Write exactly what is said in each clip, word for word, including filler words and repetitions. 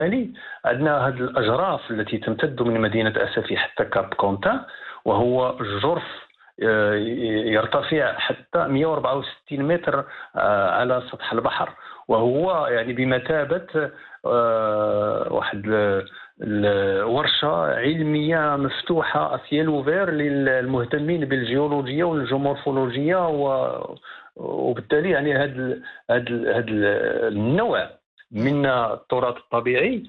الشمالي عندنا هذه الأجراف التي تمتد من مدينة أسفي حتى كاب كونتا، وهو جرف آه، يرتفع حتى مئة وأربعة وستين متر آه، على سطح البحر، وهو يعني بمثابة آه، واحد الورشة علمية مفتوحة أسيال اوفير للمهتمين بالجيولوجيا والجيومورفولوجيا، وبالتالي يعني هذا هذا النوع من التراث الطبيعي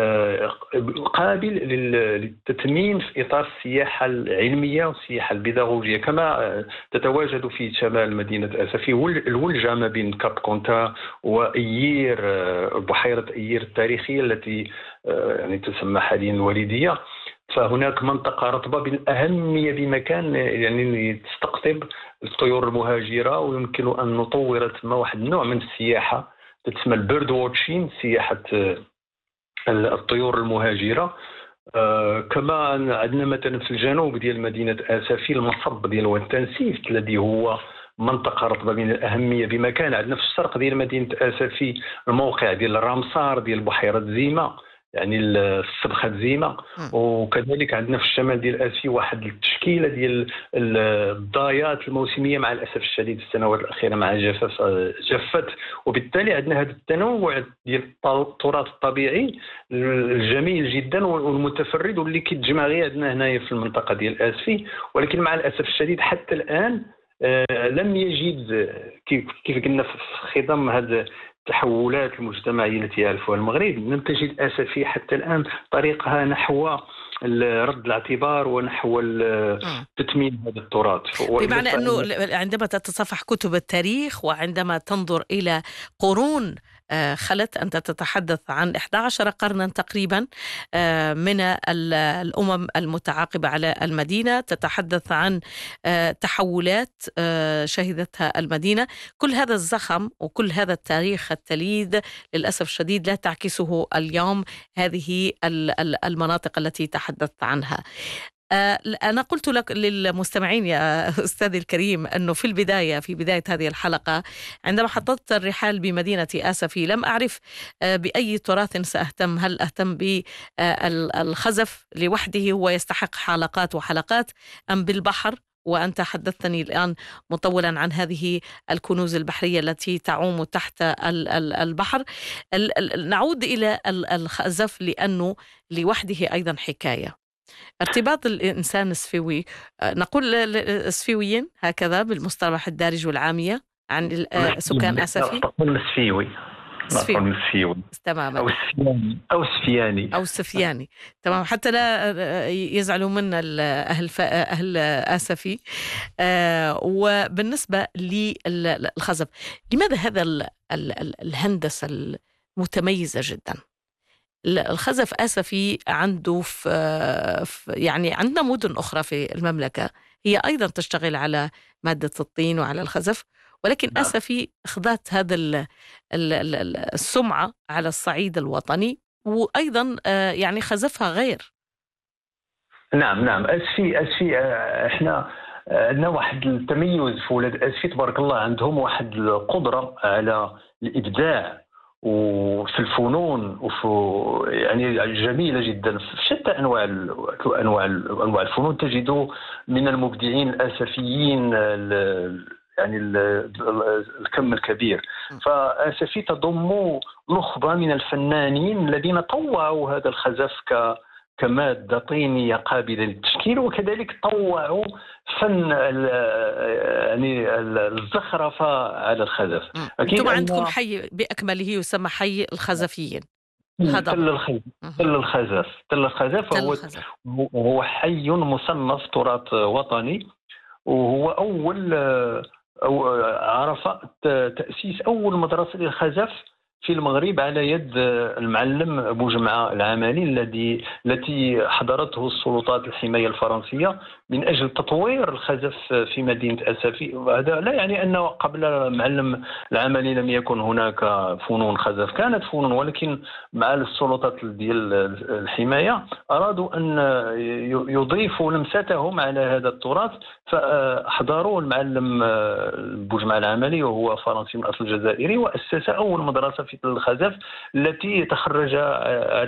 قابل للتتميم في إطار السياحة العلمية والسياحة البيداغوجية. كما تتواجد في شمال مدينة أسفي الولجة ما بين كاب كونتا وأيير، بحيرة أيير التاريخية التي يعني تسمى حاليا الوالدية، فهناك منطقة رطبة بالأهمية بمكان يعني تستقطب الطيور المهاجرة، ويمكن أن نطور تما واحد النوع من السياحة تسمى البيرد واتشين، سياحة الطيور المهاجرة. آه كما عندنا مثلا في الجنوب ديال مدينة أسفي المصب ديال وانتنسيفت الذي هو منطقة رطبة من الأهمية بمكان. عندنا في الشرق ديال مدينة أسفي الموقع ديال الرامصار ديال بحيرة زيمة، يعني الصبخة زيمة، وكذلك عندنا في الشمال ديال أسفي واحد التشكيلة ديال الضايات الموسمية، مع الأسف الشديد في السنوات الأخيرة مع الجفاف جفت، وبالتالي عندنا هذا التنوع ديال التراث الطبيعي الجميل جدا والمتفرد واللي كيتجمع غير عندنا هنايا في المنطقة ديال أسفي. ولكن مع الأسف الشديد حتى الآن آه لم يجد كيف قلنا في خضم هذا التحولات المجتمعية التي يعرفها المغرب، لم تجد أسفي حتى الآن طريقها نحو رد الاعتبار ونحو تتميم هذا التراث. بمعنى أنه عندما تتصفح كتب التاريخ وعندما تنظر إلى قرون خلت، أنت تتحدث عن إحدى عشرة قرنا تقريبا من الأمم المتعاقبة على المدينة، تتحدث عن تحولات شهدتها المدينة. كل هذا الزخم وكل هذا التاريخ التليد للأسف الشديد لا تعكسه اليوم هذه المناطق التي تحدثت عنها. أنا قلت لك للمستمعين يا أستاذي الكريم أنه في البداية في بداية هذه الحلقة عندما حطت الرحال بمدينة آسفي لم أعرف بأي تراث سأهتم، هل أهتم بالخزف لوحده هو يستحق حلقات وحلقات، أم بالبحر؟ وأنت حدثتني الآن مطولا عن هذه الكنوز البحرية التي تعوم تحت البحر. نعود إلى الخزف لأنه لوحده أيضا حكاية. ارتباط الإنسان السفيوي، نقول السفيويين هكذا بالمصطلح الدارج والعامية عن سكان آسفي، نقول السفيوي السفيوي تماما، أو السفياني أو السفياني أو السفياني تمام، حتى لا يزعلوا منا أهل أهل آسفي. وبالنسبة للخزف، لماذا هذا الهندسة المتميزة جدا؟ الخزف آسفي عنده في يعني عندنا مدن أخرى في المملكة هي أيضا تشتغل على مادة الطين وعلى الخزف، ولكن آسفي أخذت هذا السمعة على الصعيد الوطني، وأيضا يعني خزفها غير. نعم نعم أسفي أسفي إحنا عندنا واحد التميز في ولاد أسفي تبارك الله، عندهم واحد القدرة على الإبداع وفي الفنون وفي يعني جميلة جدا في شتى أنواع أنواع أنواع الفنون. تجد من المبدعين الآسفيين يعني الكم الكبير. فآسفي تضم نخبة من الفنانين الذين طوعوا هذا الخزف ك كمادة طينية قابلة للتشكيل، وكذلك طوعوا فن يعني الزخرفة على الخزف. أنتم عندكم حي بأكمله يسمى حي الخزفيين. تل الخزف تل الخزف تل الخزف هو هو حي مصنف تراث وطني، وهو أول أو عرف تأسيس أول مدرسة للخزف في المغرب على يد المعلم بوجمعة العمالي الذي التي حضرته السلطات الحماية الفرنسية من أجل تطوير الخزف في مدينة أسفي. هذا لا يعني أنه قبل المعلم العمالي لم يكن هناك فنون خزف، كانت فنون، ولكن مع السلطات ديال الحماية أرادوا أن يضيفوا لمستهم على هذا التراث، فأحضروا المعلم بوجمعة العمالي وهو فرنسي من أصل جزائري، وأسس أول مدرسة في الخزف التي تخرج